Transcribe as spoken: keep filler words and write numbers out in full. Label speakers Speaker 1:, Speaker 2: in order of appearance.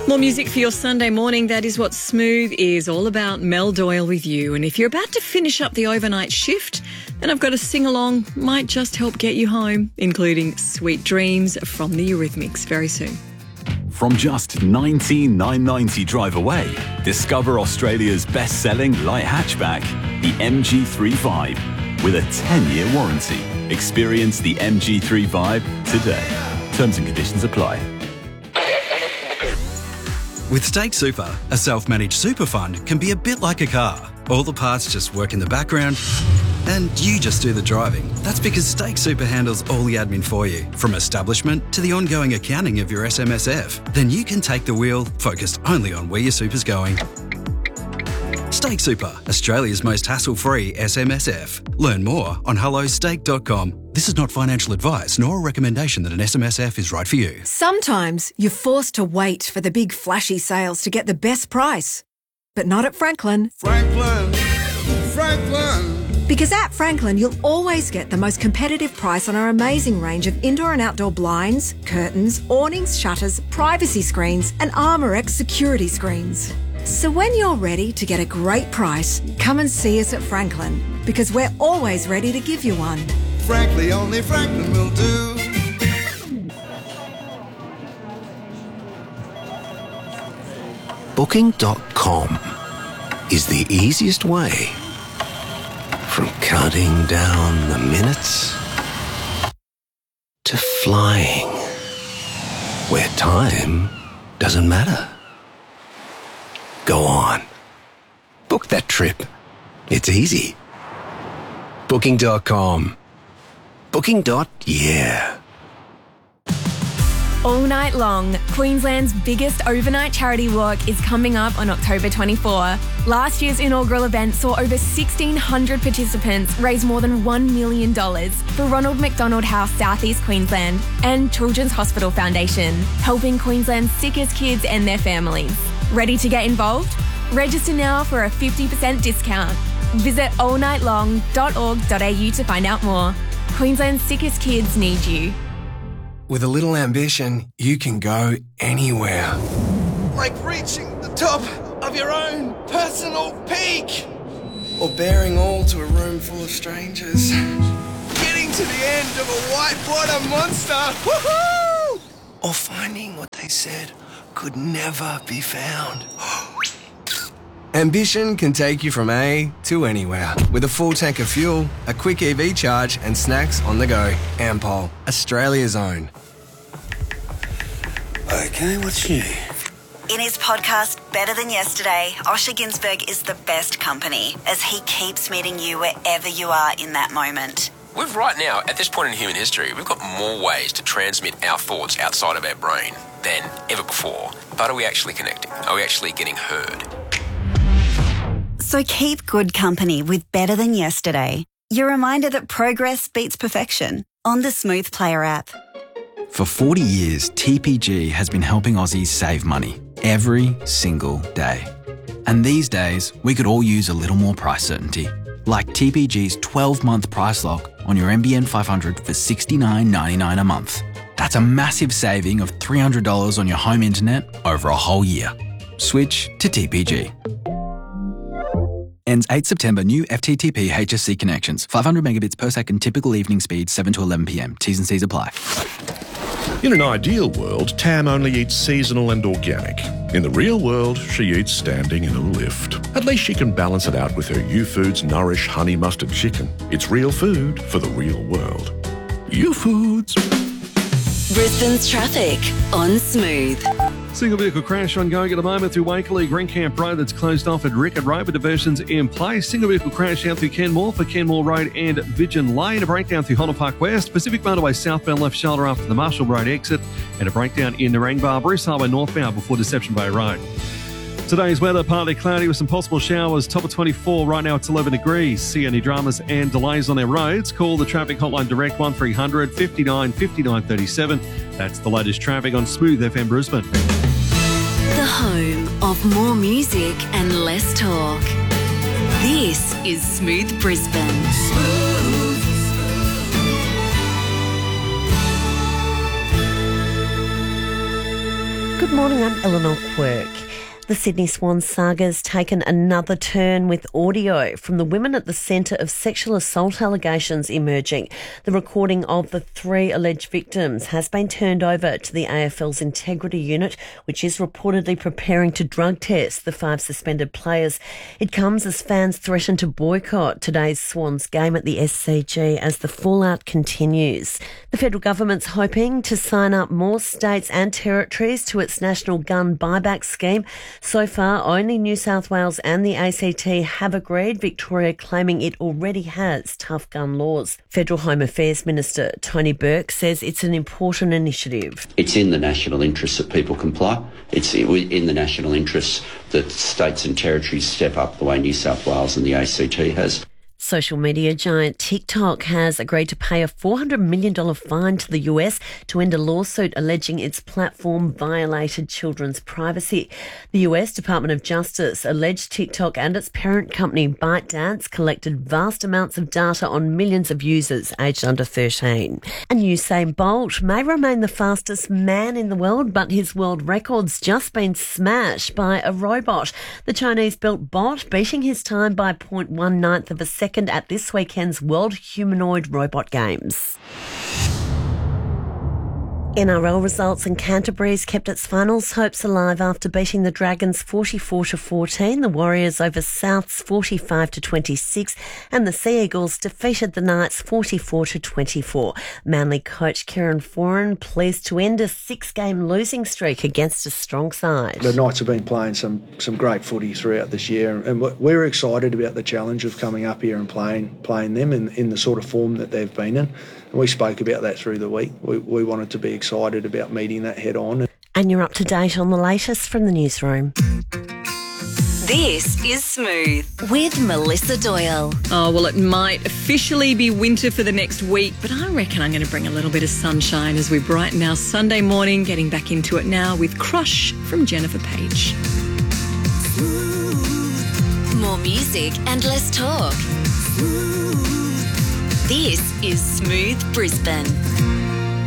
Speaker 1: More music for your Sunday morning. That is what Smooth is all about. Mel Doyle with you. And if you're about to finish up the overnight shift, then I've got a sing-along. Might just help get you home, including Sweet Dreams from the Eurythmics very soon.
Speaker 2: From just nineteen thousand nine hundred ninety drive away, discover Australia's best-selling light hatchback, the M G three Vibe, with a ten-year warranty. Experience the M G three Vibe today. Terms and conditions apply.
Speaker 3: With Stake Super, a self-managed super fund can be a bit like a car. All the parts just work in the background and you just do the driving. That's because Stake Super handles all the admin for you, from establishment to the ongoing accounting of your S M S F. Then you can take the wheel, focused only on where your super's going. Stake Super, Australia's most hassle-free S M S F. Learn more on hello stake dot com. This is not financial advice nor a recommendation that an S M S F is right for you.
Speaker 4: Sometimes you're forced to wait for the big flashy sales to get the best price. But not at Franklin.
Speaker 5: Franklin, Franklin.
Speaker 4: Because at Franklin, you'll always get the most competitive price on our amazing range of indoor and outdoor blinds, curtains, awnings, shutters, privacy screens, and ArmorX security screens. So when you're ready to get a great price, come and see us at Franklin, because we're always ready to give you one.
Speaker 5: Frankly, only Franklin will do.
Speaker 6: Booking dot com is the easiest way from counting down the minutes to flying, where time doesn't matter. Go on. Book that trip. It's easy. Booking dot com. Booking. Yeah.
Speaker 7: All night long, Queensland's biggest overnight charity walk is coming up on October twenty-fourth. Last year's inaugural event saw over sixteen hundred participants raise more than one million dollars for Ronald McDonald House South East Queensland and Children's Hospital Foundation, helping Queensland's sickest kids and their families. Ready to get involved? Register now for a fifty percent discount. Visit all night long dot org dot a u to find out more. Queensland's sickest kids need you.
Speaker 8: With a little ambition, you can go anywhere.
Speaker 5: Like reaching the top of your own personal peak.
Speaker 8: Or bearing all to a room full of strangers.
Speaker 5: Getting to the end of a whitewater monster. Woohoo!
Speaker 8: Or finding what they said could never be found. Ambition can take you from A to anywhere. With a full tank of fuel, a quick E V charge, and snacks on the go. Ampol, Australia's own.
Speaker 6: Okay, what's new?
Speaker 9: In his podcast, Better Than Yesterday, Osher Ginsberg is the best company as he keeps meeting you wherever you are in that moment.
Speaker 10: We've right now, at this point in human history, we've got more ways to transmit our thoughts outside of our brain than ever before. But are we actually connecting? Are we actually getting heard?
Speaker 9: So keep good company with Better Than Yesterday. Your reminder that progress beats perfection on the Smooth Player app.
Speaker 11: For forty years, T P G has been helping Aussies save money every single day. And these days, we could all use a little more price certainty. Like T P G's twelve-month price lock on your N B N five hundred for sixty-nine ninety-nine a month. That's a massive saving of three hundred dollars on your home internet over a whole year. Switch to T P G. Ends eighth September. New F T T P H S C connections. five hundred megabits per second. Typical evening speed seven to eleven p m. T's and C's apply.
Speaker 12: In an ideal world, Tam only eats seasonal and organic. In the real world, she eats standing in a lift. At least she can balance it out with her U-Foods Nourish Honey Mustard Chicken. It's real food for the real world. U-Foods.
Speaker 13: Brisbane's traffic on Smooth.
Speaker 14: Single vehicle crash ongoing at the moment through Wakeley, Greencamp Road that's closed off at Rickett Road with diversions in place. Single vehicle crash out through Kenmore for Kenmore Road and Vidgeon Lane. A breakdown through Holland Park West. Pacific Motorway southbound left shoulder after the Marshall Road exit. And a breakdown in Narangba, Bruce Highway northbound before Deception Bay Road. Today's weather, partly cloudy with some possible showers. Top of twenty-four. Right now it's eleven degrees. See any dramas and delays on our roads? Call the traffic hotline direct one three hundred fifty-nine fifty-nine thirty-seven. That's the latest traffic on Smooth F M Brisbane.
Speaker 13: The home of more music and less talk. This is Smooth Brisbane. Smooth.
Speaker 15: Good morning, I'm Eleanor Quirk. The Sydney Swans saga's taken another turn with audio from the women at the centre of sexual assault allegations emerging. The recording of the three alleged victims has been turned over to the A F L's Integrity Unit, which is reportedly preparing to drug test the five suspended players. It comes as fans threaten to boycott today's Swans game at the S C G as the fallout continues. The federal government's hoping to sign up more states and territories to its national gun buyback scheme. So far, only New South Wales and the A C T have agreed, Victoria claiming it already has tough gun laws. Federal Home Affairs Minister Tony Burke says it's an important initiative.
Speaker 16: It's in the national interest that people comply. It's in the national interest that states and territories step up the way New South Wales and the A C T has.
Speaker 15: Social media giant TikTok has agreed to pay a four hundred million dollars fine to the U S to end a lawsuit alleging its platform violated children's privacy. The U S Department of Justice alleged TikTok and its parent company ByteDance collected vast amounts of data on millions of users aged under thirteen. And Usain Bolt may remain the fastest man in the world, but his world record's just been smashed by a robot. The Chinese-built bot beating his time by zero point one ninth of a second at this weekend's World Humanoid Robot Games. N R L results and Canterbury's kept its finals hopes alive after beating the Dragons forty-four to fourteen, the Warriors over Souths forty-five to twenty-six, and the Sea Eagles defeated the Knights forty-four to twenty-four. Manly coach Kieran Foran pleased to end a six-game losing streak against a strong side.
Speaker 17: The Knights have been playing some some great footy throughout this year, and we're excited about the challenge of coming up here and playing playing them in, in the sort of form that they've been in. And we spoke about that through the week. We, we wanted to be excited about meeting that head on.
Speaker 15: And you're up to date on the latest from the newsroom.
Speaker 13: This is Smooth with Melissa Doyle.
Speaker 1: Oh, well, it might officially be winter for the next week, but I reckon I'm going to bring a little bit of sunshine as we brighten our Sunday morning, getting back into it now with Crush from Jennifer Page.
Speaker 13: More music and less talk. This is Smooth Brisbane.